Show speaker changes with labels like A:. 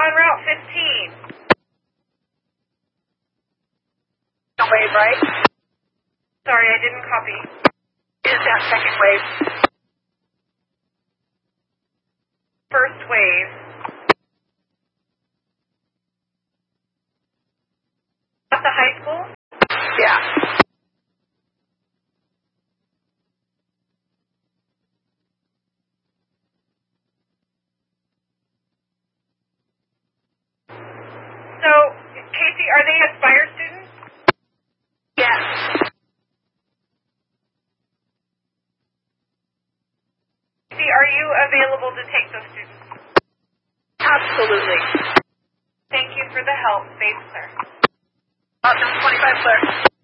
A: on Route 15.
B: Wave, right?
A: Sorry, I didn't copy.
B: Is that second wave?
A: First wave. At the high school?
B: Yeah.
A: So, Casey, are they Aspire students?
B: Yes.
A: Casey, are you available to take those students?
B: Absolutely.
A: Thank you for the help. Thanks, sir.
B: Awesome. 25, sir.